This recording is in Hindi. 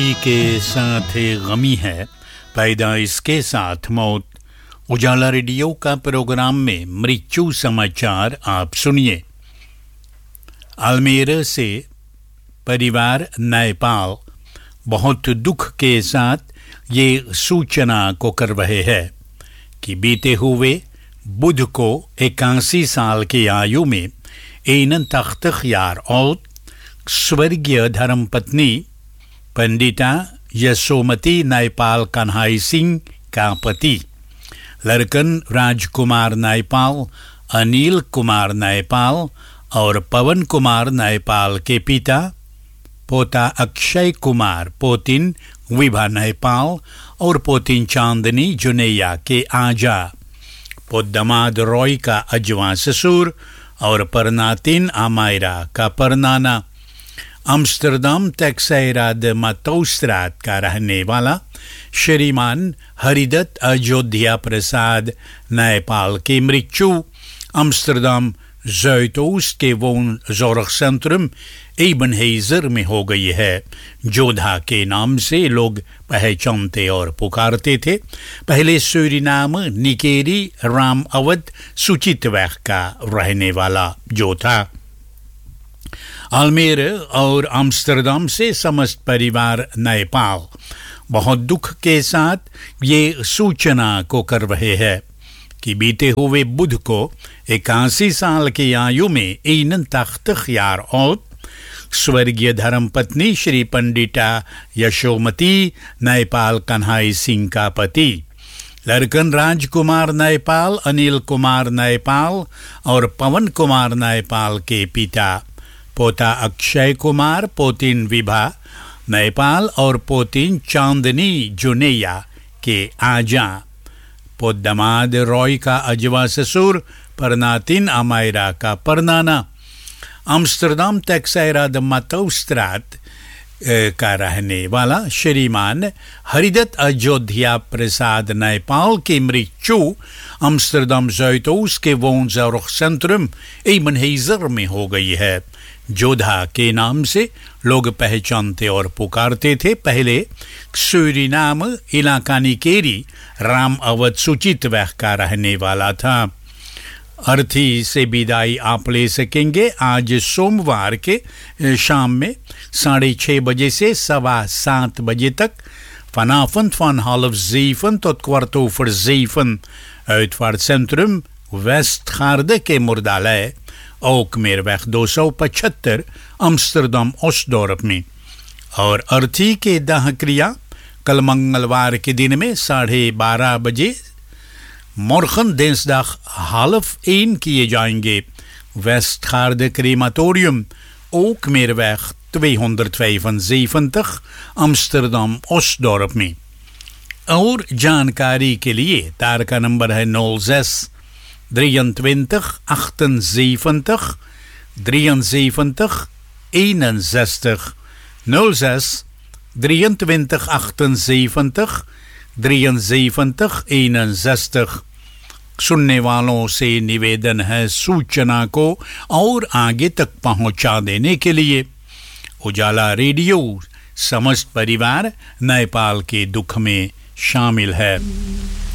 के साथ गमी है, पैदा इसके साथ मौत। उजाला रेडियो का प्रोग्राम में मृत्यु समाचार आप सुनिए। अल्मेरा से परिवार नेपाल बहुत दुख के साथ ये सूचना को कर रहे हैं कि बीते हुए बुध को 81 साल की आयु में 81 jaar oud स्वर्गीय धर्मपत्नी पंडिता यशोमती नैपाल कन्हाई सिंह का पति लड़कन राजकुमार नैपाल, अनिल कुमार नैपाल और पवन कुमार नैपाल के पिता पोता अक्षय कुमार, पोतिन विभा नैपाल और पोतिन चांदनी जुनैया के आजा, पोदमाद रॉय का अजवा ससुर और परनातिन अमायरा का परनाना। अम्स्टरडम टेक्सैरा de Matoustraat का रहने वाला श्रीमान हरिदत्त अयोध्या प्रसाद नेपाल की मृत्यु अम्स्टरडम Zuidoost के woonzorgcentrum Ebenezer में हो गई है। जोधा के नाम से लोग पहचानते और पुकारते थे। पहले सूरीनाम निकेरी राम अवध सुचितवैख का रहने वाला जो था। अल्मेरा और अम्स्टरडम से समस्त परिवार नेपाल बहुत दुख के साथ ये सूचना को कर रहे हैं कि बीते हुए बुध को 81 साल की आयु में 81 jaar oud स्वर्गीय धर्मपत्नी श्री पंडिता यशोमती नैपाल कन्हाई सिंह का पति लड़कन राजकुमार नैपाल, अनिल कुमार नैपाल और पवन कुमार नैपाल के पिता पोता अक्षय कुमार, पोतिन विभा नैपाल और पोतिन चांदनी जुनैया के आजा, पोदमाद रॉय का अजवा ससुर, परनातिन अमायरा का परनाना। अम्स्टरडम टेक्सैरा de Matoustraat का रहने वाला श्रीमान हरिदत्त अयोध्या प्रसाद नेपाल की मृत्यु अम्स्टरडम Zuidoost के woonzorgcentrum Ebenezer में हो गई है। जोधा के नाम से लोग पहचानते और पुकारते थे। पहले सूरीनाम इलाका निकेरी राम अवध सुचितवैख का रहने वाला था। अर्थी से विदाई आप ले सकेंगे आज सोमवार के शाम में 6:30 बजे से 7:15 बजे तक vanavond van 6:30 tot 7:15 uitvaartcentrum Westgaarde के मुर्दालय ओकमेरweg 275 अम्स्टरडम ओस्टडोर्प में। और अर्थी के दाह क्रिया कल मंगलवार के दिन में 12:30 बजे morgen dinsdag 12:30 किए जाएंगे। Westgaarde क्रीमाटोरियम ओकमेरweg 275 अम्स्टरडम ओस्टडोर्प में। और जानकारी के लिए तार का नंबर है 06 23 78 73 61 06 23 78 73 61। सुनने वालों से निवेदन है सूचना को और आगे तक पहुंचा देने के लिए। उजाला रेडियो समस्त परिवार नेपाल के दुख में शामिल है।